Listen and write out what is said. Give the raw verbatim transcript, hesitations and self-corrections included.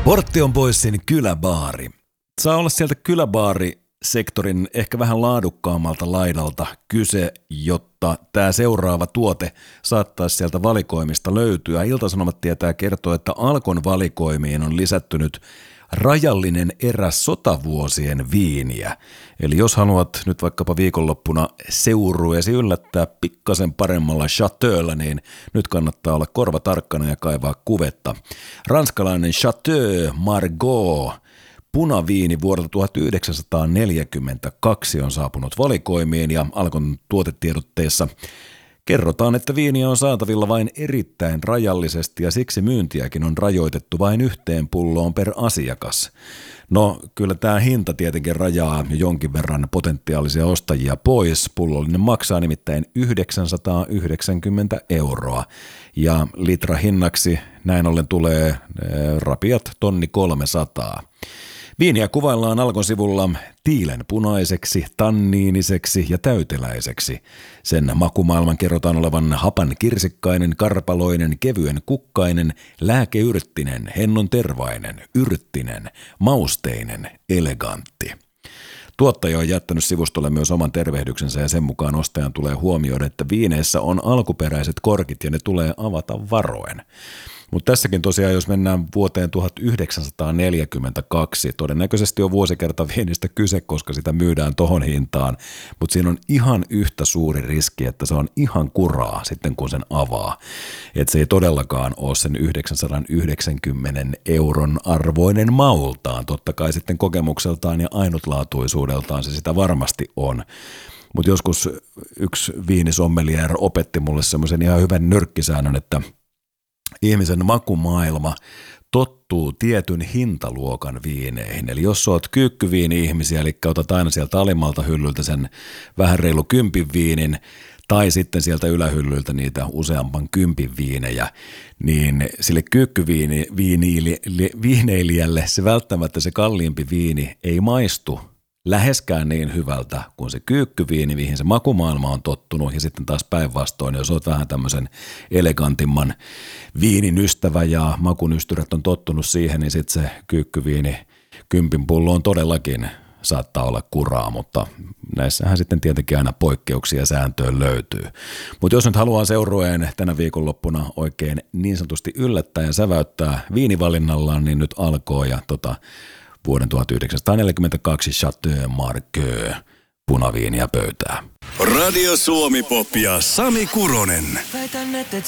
Portti on poissin kyläbaari. Saa olla sieltä kyläbaarisektorin ehkä vähän laadukkaammalta laidalta kyse, jotta tämä seuraava tuote saattaisi sieltä valikoimista löytyä. Ilta-Sanomat tietää kertoa, että Alkon valikoimiin on lisätty nyt rajallinen erä sotavuosien viiniä. Eli jos haluat nyt vaikkapa viikonloppuna seurueesi yllättää pikkasen paremmalla Chateaulla, niin nyt kannattaa olla korva tarkkana ja kaivaa kuvetta. Ranskalainen Chateau Margaux punaviini vuodelta tuhatyhdeksänsataaneljäkymmentäkaksi on saapunut valikoimiin ja Alkon tuotetiedotteessa kerrotaan, että viiniä on saatavilla vain erittäin rajallisesti ja siksi myyntiäkin on rajoitettu vain yhteen pulloon per asiakas. No kyllä tämä hinta tietenkin rajaa jonkin verran potentiaalisia ostajia pois. Pullollinen maksaa nimittäin yhdeksänsataayhdeksänkymmentä euroa ja litra hinnaksi näin ollen tulee rapiat tonni kolmesataa. Viiniä kuvaillaan Alkon sivulla tiilenpunaiseksi, tanniiniseksi ja täyteläiseksi. Sen makumaailman kerrotaan olevan hapan kirsikkainen, karpaloinen, kevyen kukkainen, lääkeyrttinen, hennon tervainen, yrttinen, mausteinen, elegantti. Tuottaja on jättänyt sivustolle myös oman tervehdyksensä ja sen mukaan ostajan tulee huomioida, että viineissä on alkuperäiset korkit ja ne tulee avata varoen. Mutta tässäkin tosiaan, jos mennään vuoteen tuhatyhdeksänsataaneljäkymmentäkaksi, todennäköisesti on vuosikertaviinistä kyse, koska sitä myydään tohon hintaan, mutta siinä on ihan yhtä suuri riski, että se on ihan kuraa sitten kun sen avaa. Että se ei todellakaan ole sen yhdeksänsataayhdeksänkymmentä euron arvoinen maultaan, totta kai sitten kokemukseltaan ja ainutlaatuisuudeltaan se sitä varmasti on. Mutta joskus yksi viinisommelier opetti mulle semmoisen ihan hyvän nyrkkisäännön, että ihmisen makumaailma tottuu tietyn hintaluokan viineihin. Eli jos olet kyykkyviini-ihmisiä, eli otat aina sieltä alimmalta hyllyltä sen vähän reilu kympin viinin, tai sitten sieltä ylähyllyltä niitä useampan kympin viinejä, niin sille kyykkyviineilijälle se välttämättä se kalliimpi viini ei maistu läheskään niin hyvältä kuin se kyykkyviini, mihin se makumaailma on tottunut, ja sitten taas päinvastoin, jos olet vähän tämmöisen elegantimman viinin ystävä ja makunystyrät on tottunut siihen, niin sitten se kyykkyviini kympin pullo on todellakin saattaa olla kuraa, mutta näissähän sitten tietenkin aina poikkeuksia sääntöön löytyy. Mutta jos nyt haluaa seurueen tänä viikonloppuna oikein niin sanotusti yllättää ja säväyttää viinivalinnallaan, niin nyt alkoi ja tota vuoden tuhatyhdeksänsataaneljäkymmentäkaksi Chateau Margaux punaviiniä pöytää. Radio Suomi Pop ja Sami Kuronen. Väitän, et et